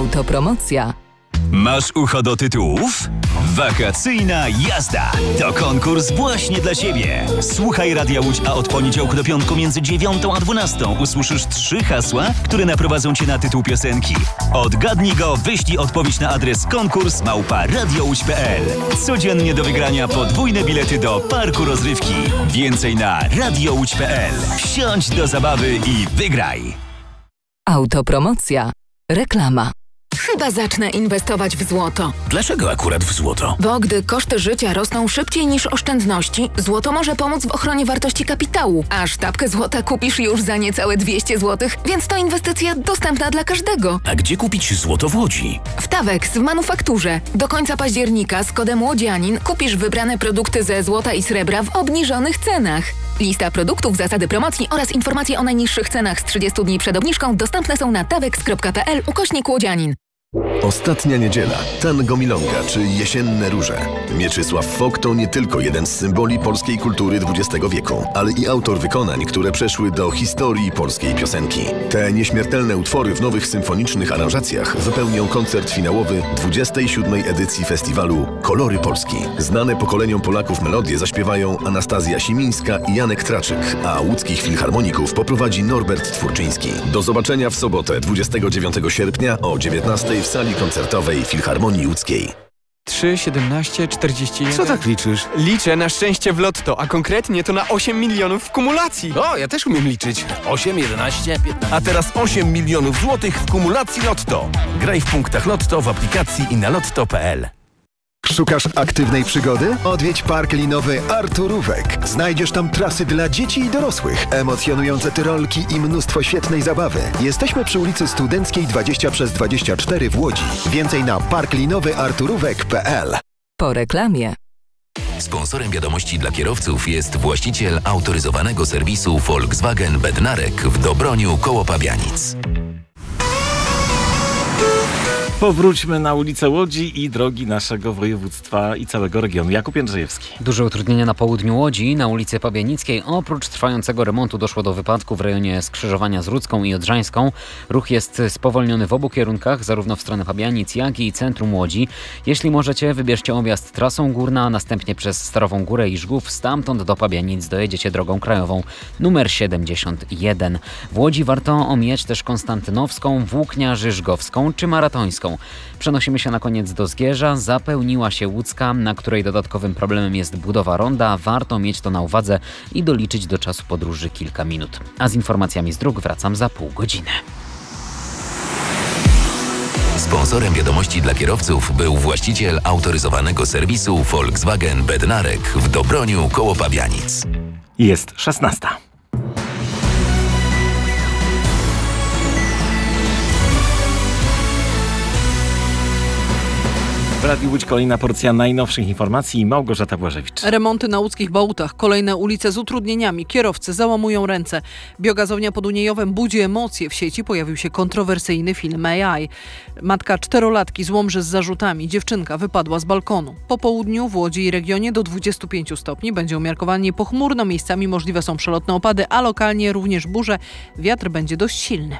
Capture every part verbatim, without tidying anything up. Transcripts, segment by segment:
Autopromocja. Masz ucho do tytułów? Wakacyjna jazda to konkurs właśnie dla Ciebie. Słuchaj Radia Łódź, a od poniedziałku do piątku między dziewiątą a dwunastą usłyszysz trzy hasła, które naprowadzą Cię na tytuł piosenki. Odgadnij go, wyślij odpowiedź na adres konkurs małpa radiołódź kropka p l. Codziennie do wygrania podwójne bilety do parku rozrywki. Więcej na radiołódź kropka p l. Wsiądź do zabawy i wygraj. Autopromocja. Reklama. Chyba zacznę inwestować w złoto. Dlaczego akurat w złoto? Bo gdy koszty życia rosną szybciej niż oszczędności, złoto może pomóc w ochronie wartości kapitału. A sztabkę złota kupisz już za niecałe dwieście złotych, więc to inwestycja dostępna dla każdego. A gdzie kupić złoto w Łodzi? W Tawex w manufakturze. Do końca października z kodem Łodzianin kupisz wybrane produkty ze złota i srebra w obniżonych cenach. Lista produktów, zasady promocji oraz informacje o najniższych cenach z trzydziestu dni przed obniżką dostępne są na tawex kropka p l ukośnik Łodzianin. Ostatnia niedziela, tango milonga czy jesienne róże. Mieczysław Fok to nie tylko jeden z symboli polskiej kultury dwudziestego wieku, ale i autor wykonań, które przeszły do historii polskiej piosenki. Te nieśmiertelne utwory w nowych symfonicznych aranżacjach wypełnią koncert finałowy dwudziestej siódmej edycji festiwalu Kolory Polski. Znane pokoleniom Polaków melodie zaśpiewają Anastazja Simińska i Janek Traczyk, a łódzkich filharmoników poprowadzi Norbert Twórczyński. Do zobaczenia w sobotę dwudziestego dziewiątego sierpnia o dziewiętnastej w sali koncertowej Filharmonii Łódzkiej. trzy, siedemnaście, czterdzieści jeden. Co tak liczysz? Liczę na szczęście w lotto, a konkretnie to na osiem milionów w kumulacji. O, ja też umiem liczyć. osiem, jedenaście, piętnaście. A teraz osiem milionów złotych w kumulacji Lotto. Graj w punktach Lotto w aplikacji i na lotto kropka p l. Szukasz aktywnej przygody? Odwiedź park linowy Arturówek. Znajdziesz tam trasy dla dzieci i dorosłych, emocjonujące tyrolki i mnóstwo świetnej zabawy. Jesteśmy przy ulicy Studenckiej dwadzieścia przez dwadzieścia cztery w Łodzi. Więcej na park linowy arturówek kropka p l. Po reklamie. Sponsorem wiadomości dla kierowców jest właściciel autoryzowanego serwisu Volkswagen Bednarek w Dobroniu koło Pabianic. Powróćmy na ulicę Łodzi i drogi naszego województwa i całego regionu. Jakub Jędrzejewski. Duże utrudnienia na południu Łodzi. Na ulicy Pabianickiej oprócz trwającego remontu doszło do wypadku w rejonie skrzyżowania z Rudzką i Odrzańską. Ruch jest spowolniony w obu kierunkach, zarówno w stronę Pabianic, jak i centrum Łodzi. Jeśli możecie, wybierzcie objazd trasą Górna, a następnie przez Starową Górę i Żgów. Stamtąd do Pabianic dojedziecie drogą krajową numer siedemdziesiąt jeden. W Łodzi warto omijać też Konstantynowską, Włókniarzy-Żgowską czy Maratońską. Przenosimy się na koniec do Zgierza. Zapełniła się Łódzka, na której dodatkowym problemem jest budowa ronda. Warto mieć to na uwadze i doliczyć do czasu podróży kilka minut. A z informacjami z dróg wracam za pół godziny. Sponsorem wiadomości dla kierowców był właściciel autoryzowanego serwisu Volkswagen Bednarek w Dobroniu koło Pabianic. Jest szesnasta. W Radiu Łódź kolejna porcja najnowszych informacji. Małgorzata Błażewicz. Remonty na łódzkich Bałutach, kolejne ulice z utrudnieniami, kierowcy załamują ręce. Biogazownia pod Uniejowem budzi emocje. W sieci pojawił się kontrowersyjny film A I. Matka czterolatki z Łomży z zarzutami. Dziewczynka wypadła z balkonu. Po południu w Łodzi i regionie do dwudziestu pięciu stopni. Będzie umiarkowanie pochmurno, miejscami możliwe są przelotne opady, a lokalnie również burze. Wiatr będzie dość silny.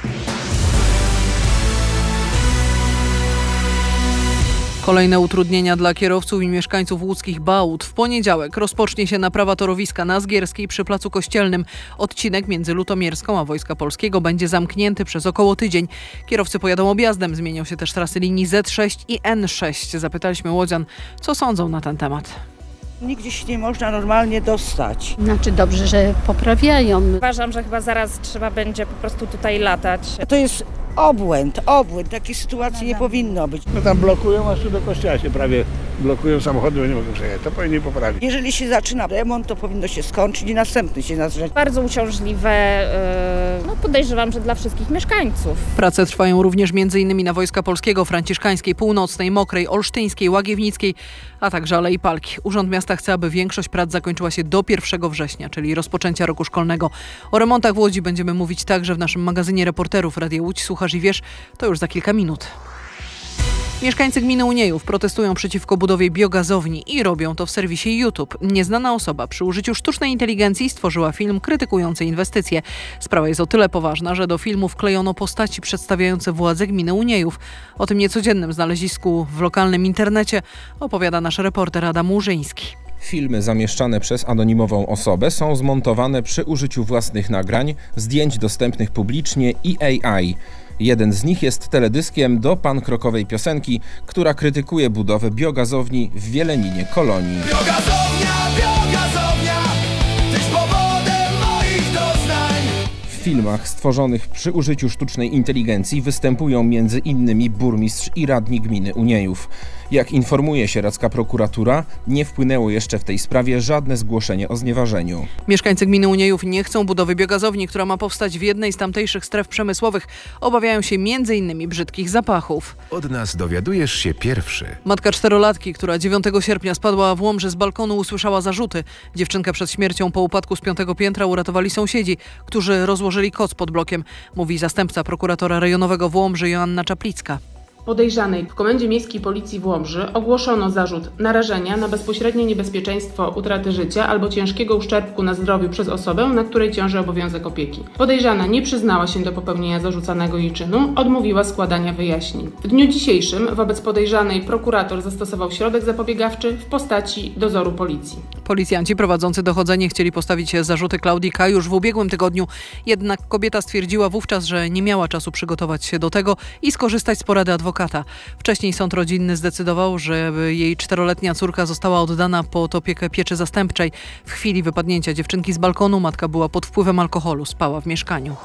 Kolejne utrudnienia dla kierowców i mieszkańców łódzkich Bałut. W poniedziałek rozpocznie się naprawa torowiska na Zgierskiej przy Placu Kościelnym. Odcinek między Lutomierską a Wojska Polskiego będzie zamknięty przez około tydzień. Kierowcy pojadą objazdem. Zmienią się też trasy linii Z sześć i N sześć. Zapytaliśmy łodzian, co sądzą na ten temat. Nigdzie się nie można normalnie dostać. Znaczy dobrze, że poprawiają. Uważam, że chyba zaraz trzeba będzie po prostu tutaj latać. To jest obłęd, obłęd. Takiej sytuacji nie powinno być. No tam blokują, aż tu do kościoła się prawie blokują, samochody nie mogą przejechać. To powinni poprawić. Jeżeli się zaczyna remont, to powinno się skończyć i następny się nazrzeć. Bardzo uciążliwe, yy, no podejrzewam, że dla wszystkich mieszkańców. Prace trwają również m.in. na Wojska Polskiego, Franciszkańskiej, Północnej, Mokrej, Olsztyńskiej, Łagiewnickiej, a także Alei Palki. Urząd Miasta chce, aby większość prac zakończyła się do pierwszego września, czyli rozpoczęcia roku szkolnego. O remontach w Łodzi będziemy mówić także w naszym magazynie reporterów Radia Łódź. Słuchasz i wiesz, to już za kilka minut. Mieszkańcy gminy Uniejów protestują przeciwko budowie biogazowni i robią to w serwisie YouTube. Nieznana osoba przy użyciu sztucznej inteligencji stworzyła film krytykujący inwestycje. Sprawa jest o tyle poważna, że do filmu wklejono postaci przedstawiające władze gminy Uniejów. O tym niecodziennym znalezisku w lokalnym internecie opowiada nasz reporter Adam Łużyński. Filmy zamieszczane przez anonimową osobę są zmontowane przy użyciu własnych nagrań, zdjęć dostępnych publicznie i A I. Jeden z nich jest teledyskiem do pankrokowej piosenki, która krytykuje budowę biogazowni w Wieleninie Kolonii. Biogazownia, biogazownia, tyś powodem moich doznań. W filmach stworzonych przy użyciu sztucznej inteligencji występują między innymi burmistrz i radni gminy Uniejów. Jak informuje sieradzka prokuratura, nie wpłynęło jeszcze w tej sprawie żadne zgłoszenie o znieważeniu. Mieszkańcy gminy Uniejów nie chcą budowy biogazowni, która ma powstać w jednej z tamtejszych stref przemysłowych. Obawiają się między innymi brzydkich zapachów. Od nas dowiadujesz się pierwszy. Matka czterolatki, która dziewiątego sierpnia spadła w Łomży z balkonu, usłyszała zarzuty. Dziewczynkę przed śmiercią po upadku z piątego piętra uratowali sąsiedzi, którzy rozłożyli koc pod blokiem, mówi zastępca prokuratora rejonowego w Łomży Joanna Czaplicka. Podejrzanej w Komendzie Miejskiej Policji w Łomży ogłoszono zarzut narażenia na bezpośrednie niebezpieczeństwo utraty życia albo ciężkiego uszczerbku na zdrowiu przez osobę, na której ciąży obowiązek opieki. Podejrzana nie przyznała się do popełnienia zarzucanego jej czynu, odmówiła składania wyjaśnień. W dniu dzisiejszym wobec podejrzanej prokurator zastosował środek zapobiegawczy w postaci dozoru policji. Policjanci prowadzący dochodzenie chcieli postawić zarzuty Klaudii K. już w ubiegłym tygodniu, jednak kobieta stwierdziła wówczas, że nie miała czasu przygotować się do tego i skorzystać z porady adwokata. Wcześniej sąd rodzinny zdecydował, że jej czteroletnia córka została oddana pod opiekę pieczy zastępczej. W chwili wypadnięcia dziewczynki z balkonu matka była pod wpływem alkoholu, spała w mieszkaniu.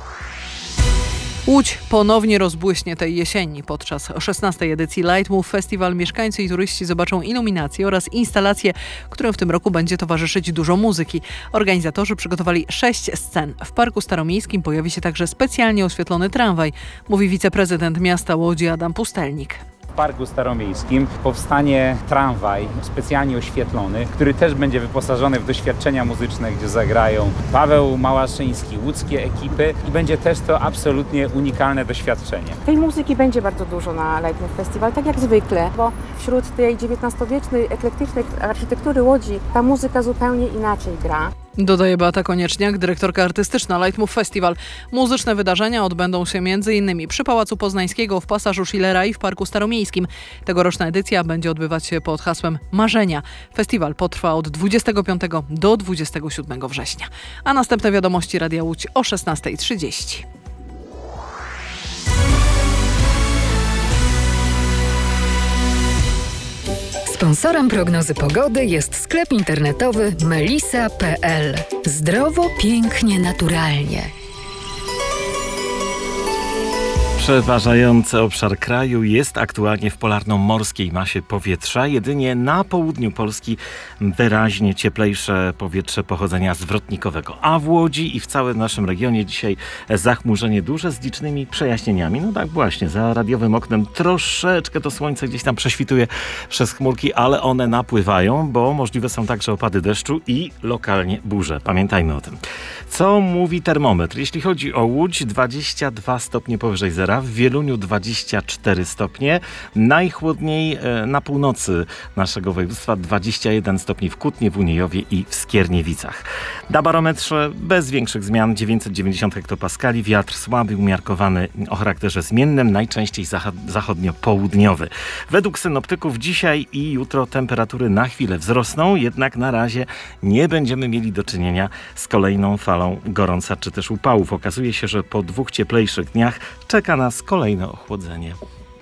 Łódź ponownie rozbłyśnie tej jesieni. Podczas szesnastej edycji Lightmove Festival mieszkańcy i turyści zobaczą iluminacje oraz instalacje, którym w tym roku będzie towarzyszyć dużo muzyki. Organizatorzy przygotowali sześć scen. W Parku Staromiejskim pojawi się także specjalnie oświetlony tramwaj, mówi wiceprezydent miasta Łodzi Adam Pustelnik. W Parku Staromiejskim powstanie tramwaj specjalnie oświetlony, który też będzie wyposażony w doświadczenia muzyczne, gdzie zagrają Paweł Małaszyński, łódzkie ekipy i będzie też to absolutnie unikalne doświadczenie. Tej muzyki będzie bardzo dużo na Lightmove Festival, tak jak zwykle, bo wśród tej dziewiętnastowiecznej, eklektycznej architektury Łodzi ta muzyka zupełnie inaczej gra. Dodaje Beata Konieczniak, dyrektorka artystyczna Lightmove Festival. Muzyczne wydarzenia odbędą się między innymi przy Pałacu Poznańskiego, w Pasażu Schillera i w Parku Staromiejskim. Tegoroczna edycja będzie odbywać się pod hasłem Marzenia. Festiwal potrwa od dwudziestego piątego do dwudziestego siódmego września. A następne wiadomości Radia Łódź o szesnasta trzydzieści. Sponsorem prognozy pogody jest sklep internetowy melisa kropka pe el. Zdrowo, pięknie, naturalnie. Przeważający obszar kraju jest aktualnie w polarno-morskiej masie powietrza. Jedynie na południu Polski wyraźnie cieplejsze powietrze pochodzenia zwrotnikowego. A w Łodzi i w całym naszym regionie dzisiaj zachmurzenie duże z licznymi przejaśnieniami. No tak właśnie, za radiowym oknem troszeczkę to słońce gdzieś tam prześwituje przez chmurki, ale one napływają, bo możliwe są także opady deszczu i lokalnie burze. Pamiętajmy o tym. Co mówi termometr? Jeśli chodzi o Łódź, dwadzieścia dwa stopnie powyżej zera, w Wieluniu dwadzieścia cztery stopnie, najchłodniej na północy naszego województwa dwadzieścia jeden stopni w Kutnie, w Uniejowie i w Skierniewicach. Na barometrze bez większych zmian dziewięćset dziewięćdziesiąt hektopaskali, wiatr słaby, umiarkowany o charakterze zmiennym, najczęściej zachodnio-południowy. Według synoptyków dzisiaj i jutro temperatury na chwilę wzrosną, jednak na razie nie będziemy mieli do czynienia z kolejną falą gorąca czy też upałów. Okazuje się, że po dwóch cieplejszych dniach czeka nas kolejne ochłodzenie.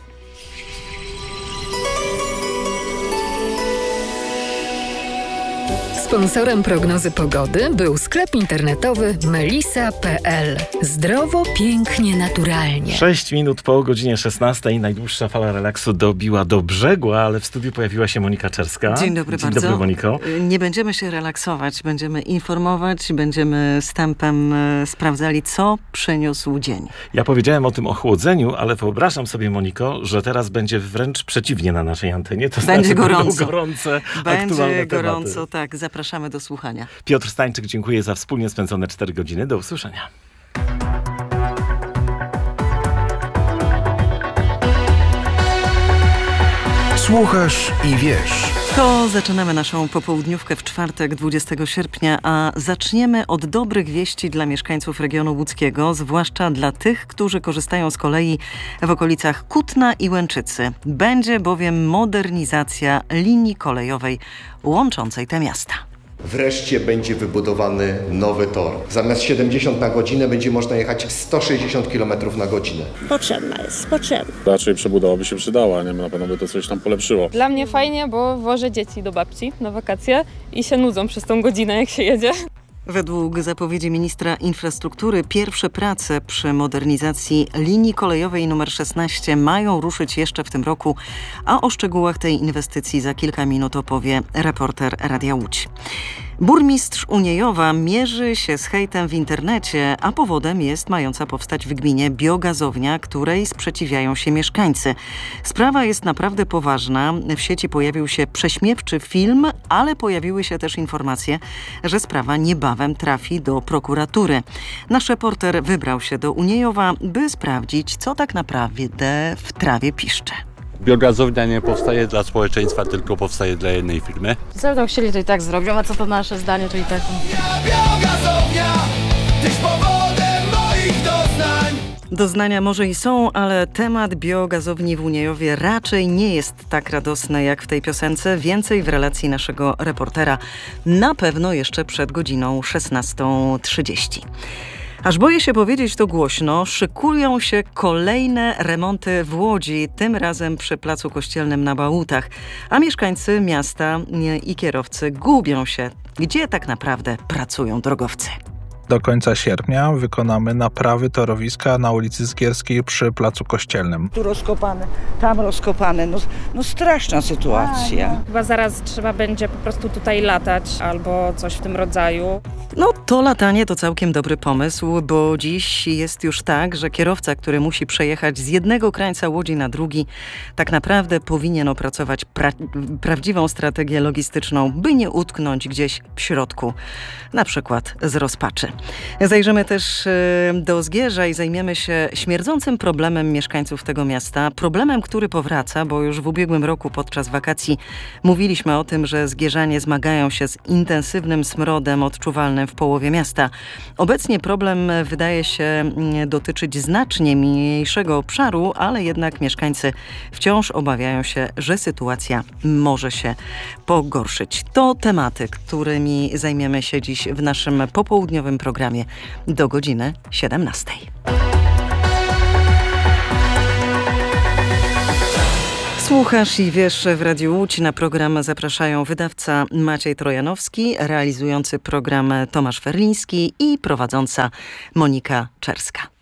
Sponsorem prognozy pogody był sklep internetowy melisa kropka pe el. Zdrowo, pięknie, naturalnie. sześć minut po godzinie szesnastej najdłuższa fala relaksu dobiła do brzegu, ale w studiu pojawiła się Monika Czerska. Dzień dobry Dzień bardzo. Dobry, Moniko. Nie będziemy się relaksować, będziemy informować, będziemy stępem sprawdzali, co przyniósł dzień. Ja powiedziałem o tym ochłodzeniu, ale wyobrażam sobie, Moniko, że teraz będzie wręcz przeciwnie na naszej antenie. To będzie znaczy, gorąco. gorące, będzie gorąco, tematy. tak. Zapraszamy do słuchania. Piotr Stańczyk, dziękuję za wspólnie spędzone cztery godziny. Do usłyszenia. Słuchasz i wiesz. To zaczynamy naszą popołudniówkę w czwartek dwudziestego sierpnia, a zaczniemy od dobrych wieści dla mieszkańców regionu łódzkiego, zwłaszcza dla tych, którzy korzystają z kolei w okolicach Kutna i Łęczycy. Będzie bowiem modernizacja linii kolejowej łączącej te miasta. Wreszcie będzie wybudowany nowy tor. Zamiast siedemdziesiąt na godzinę będzie można jechać sto sześćdziesiąt kilometrów na godzinę. Potrzebna jest, potrzebna. Raczej przebudowa by się przydała, nie? Na pewno by to coś tam polepszyło. Dla mnie fajnie, bo wożę dzieci do babci na wakacje i się nudzą przez tą godzinę, jak się jedzie. Według zapowiedzi ministra infrastruktury pierwsze prace przy modernizacji linii kolejowej nr szesnaście mają ruszyć jeszcze w tym roku, a o szczegółach tej inwestycji za kilka minut opowie reporter Radia Łódź. Burmistrz Uniejowa mierzy się z hejtem w internecie, a powodem jest mająca powstać w gminie biogazownia, której sprzeciwiają się mieszkańcy. Sprawa jest naprawdę poważna. W sieci pojawił się prześmiewczy film, ale pojawiły się też informacje, że sprawa niebawem trafi do prokuratury. Nasz reporter wybrał się do Uniejowa, by sprawdzić, co tak naprawdę w trawie piszcze. Biogazownia nie powstaje dla społeczeństwa, tylko powstaje dla jednej firmy. Co będą chcieli, to i tak zrobią, a co to nasze zdanie, to i tak. Biogazownia, tyś powodem moich doznań. Doznania może i są, ale temat biogazowni w Uniejowie raczej nie jest tak radosny jak w tej piosence. Więcej w relacji naszego reportera, na pewno jeszcze przed godziną szesnastą trzydzieści. Aż boję się powiedzieć to głośno, szykują się kolejne remonty w Łodzi, tym razem przy Placu Kościelnym na Bałutach, a mieszkańcy miasta i kierowcy gubią się, gdzie tak naprawdę pracują drogowcy. Do końca sierpnia wykonamy naprawy torowiska na ulicy Zgierskiej przy Placu Kościelnym. Tu rozkopane, tam rozkopane, no, no straszna sytuacja. Chyba zaraz trzeba będzie po prostu tutaj latać albo coś w tym rodzaju. No to latanie to całkiem dobry pomysł, bo dziś jest już tak, że kierowca, który musi przejechać z jednego krańca Łodzi na drugi, tak naprawdę powinien opracować pra- prawdziwą strategię logistyczną, by nie utknąć gdzieś w środku, na przykład z rozpaczy. Zajrzymy też do Zgierza i zajmiemy się śmierdzącym problemem mieszkańców tego miasta. Problemem, który powraca, bo już w ubiegłym roku podczas wakacji mówiliśmy o tym, że zgierzanie zmagają się z intensywnym smrodem odczuwalnym w połowie miasta. Obecnie problem wydaje się dotyczyć znacznie mniejszego obszaru, ale jednak mieszkańcy wciąż obawiają się, że sytuacja może się pogorszyć. To tematy, którymi zajmiemy się dziś w naszym popołudniowym programie do godziny siedemnastej. Słuchasz i wiesz w Radiu Łódź. Na program zapraszają wydawca Maciej Trojanowski, realizujący program Tomasz Ferliński i prowadząca Monika Czerska.